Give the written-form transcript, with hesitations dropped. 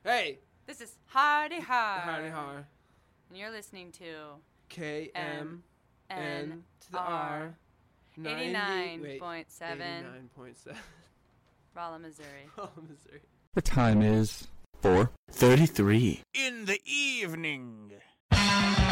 Hey! This is Hardy Har. Hardy Har. And you're listening to KMN to the R. 89.7 89.7. Rolla, Missouri. Oh, Missouri. The time is 4:33 in the evening.